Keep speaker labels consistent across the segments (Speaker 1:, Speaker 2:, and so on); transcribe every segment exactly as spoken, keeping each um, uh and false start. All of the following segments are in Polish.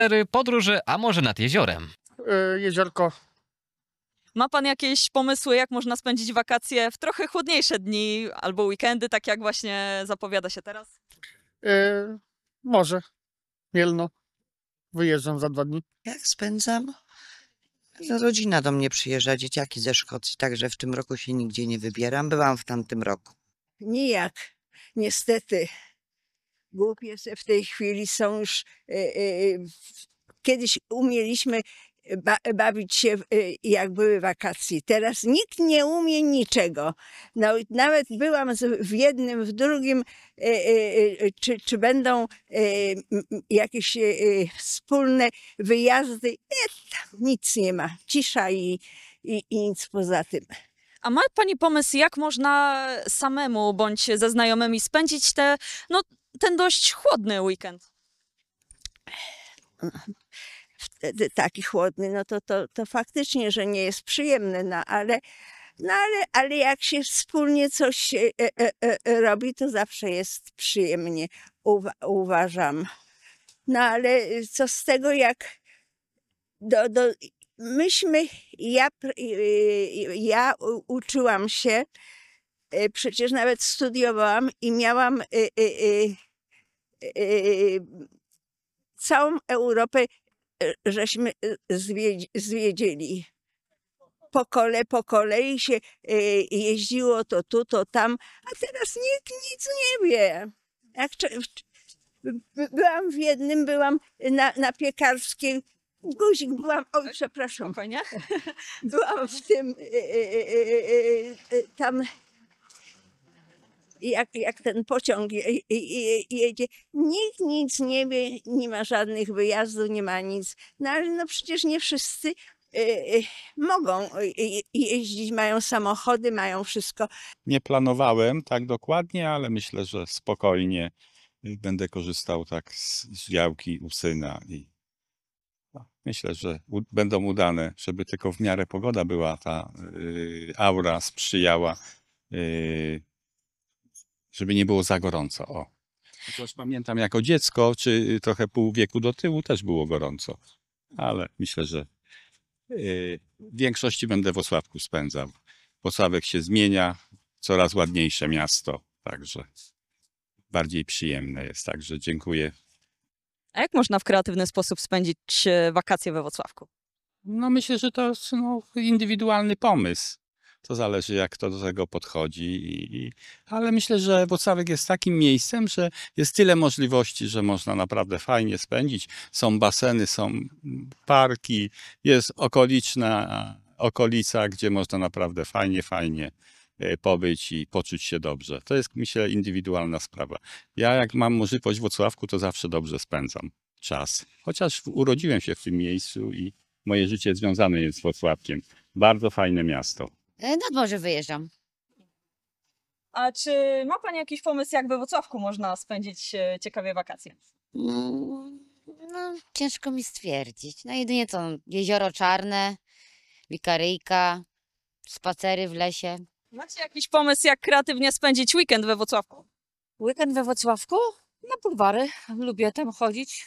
Speaker 1: podróży, a może nad jeziorem.
Speaker 2: Yy, jeziorko.
Speaker 3: Ma pan jakieś pomysły, jak można spędzić wakacje w trochę chłodniejsze dni albo weekendy, tak jak właśnie zapowiada się teraz?
Speaker 2: Yy, może. Mielno. Wyjeżdżam za dwa dni.
Speaker 4: Jak spędzam? No, rodzina do mnie przyjeżdża, dzieciaki ze Szkocji, także w tym roku się nigdzie nie wybieram. Byłam w tamtym roku.
Speaker 5: Nijak. Niestety. Głupie w tej chwili są już... Yy, yy, kiedyś umieliśmy ba bawić się, yy, jak były wakacje. Teraz nikt nie umie niczego. No, nawet byłam z, w jednym, w drugim, yy, yy, czy, czy będą yy, jakieś yy, wspólne wyjazdy. Nie, tam nic nie ma. Cisza i, i, i nic poza tym.
Speaker 3: A ma pani pomysł, jak można samemu bądź ze znajomymi spędzić te, no, ten dość chłodny weekend?
Speaker 5: Wtedy taki chłodny, no to, to, to faktycznie, że nie jest przyjemne, no ale, no ale, ale jak się wspólnie coś e, e, e, robi, to zawsze jest przyjemnie, uwa uważam. No ale co z tego, jak do, do, myśmy, ja, ja uczyłam się, przecież nawet studiowałam i miałam całą Europę żeśmy zwiedzili. Po, kole, po kolei się jeździło to tu, to tam, a teraz nikt nic nie wie. Jak, byłam w jednym, byłam na, na Piekarskiej, guzik, byłam, oj przepraszam,
Speaker 3: Fajnie?
Speaker 5: Byłam w tym, tam, jak, jak ten pociąg jedzie, nikt nic nie wie, nie ma żadnych wyjazdów, nie ma nic. No ale no przecież nie wszyscy mogą jeździć, mają samochody, mają wszystko.
Speaker 6: Nie planowałem tak dokładnie, ale myślę, że spokojnie będę korzystał tak z, z działki u syna i no, myślę, że u, będą udane, żeby tylko w miarę pogoda była, ta y, aura sprzyjała, y, żeby nie było za gorąco. O. Chociaż pamiętam jako dziecko, czy trochę pół wieku do tyłu też było gorąco, ale myślę, że y, w większości będę w Włocławku spędzał. Włocławek się zmienia, coraz ładniejsze miasto, także bardziej przyjemne jest, także dziękuję.
Speaker 3: A jak można w kreatywny sposób spędzić wakacje we Włocławku?
Speaker 6: No myślę, że to jest no, indywidualny pomysł. To zależy, jak kto do tego podchodzi. I, ale myślę, że Włocławek jest takim miejscem, że jest tyle możliwości, że można naprawdę fajnie spędzić. Są baseny, są parki, jest okoliczna okolica, gdzie można naprawdę fajnie, fajnie pobyć i poczuć się dobrze. To jest, myślę, indywidualna sprawa. Ja jak mam możliwość w Włocławku, to zawsze dobrze spędzam czas. Chociaż urodziłem się w tym miejscu i moje życie związane jest z Włocławkiem. Bardzo fajne miasto.
Speaker 7: Nad morze wyjeżdżam.
Speaker 3: A czy ma pani jakiś pomysł, jak we Włocławku można spędzić ciekawie wakacje?
Speaker 7: No, ciężko mi stwierdzić. No jedynie to jezioro Czarne, Wikaryjka, spacery w lesie.
Speaker 3: Macie jakiś pomysł, jak kreatywnie spędzić weekend we Włocławku?
Speaker 8: Weekend we Włocławku? Na bulwary. Lubię tam chodzić.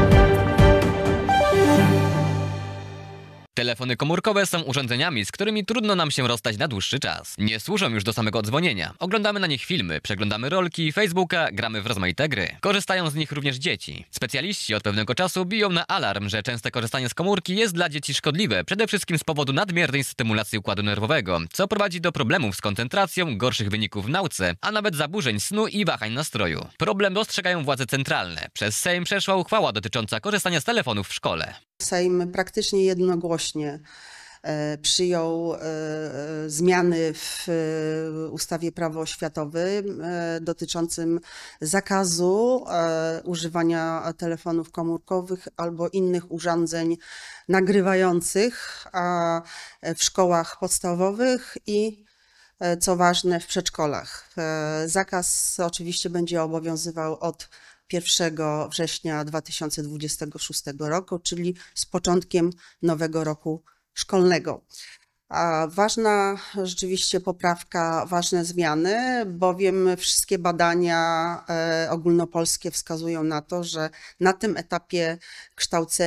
Speaker 1: Telefony komórkowe są urządzeniami, z którymi trudno nam się rozstać na dłuższy czas. Nie służą już do samego dzwonienia. Oglądamy na nich filmy, przeglądamy rolki, Facebooka, gramy w rozmaite gry. Korzystają z nich również dzieci. Specjaliści od pewnego czasu biją na alarm, że częste korzystanie z komórki jest dla dzieci szkodliwe, przede wszystkim z powodu nadmiernej stymulacji układu nerwowego, co prowadzi do problemów z koncentracją, gorszych wyników w nauce, a nawet zaburzeń snu i wahań nastroju. Problem dostrzegają władze centralne. Przez Sejm przeszła uchwała dotycząca korzystania z telefonów w szkole.
Speaker 9: Sejm praktycznie jednogłośnie przyjął zmiany w ustawie Prawo oświatowe dotyczącym zakazu używania telefonów komórkowych albo innych urządzeń nagrywających w szkołach podstawowych i, co ważne, w przedszkolach. Zakaz oczywiście będzie obowiązywał od pierwszego września dwa tysiące dwudziestego szóstego roku, czyli z początkiem nowego roku szkolnego. A ważna rzeczywiście poprawka, ważne zmiany, bowiem wszystkie badania e, ogólnopolskie wskazują na to, że na tym etapie kształcenia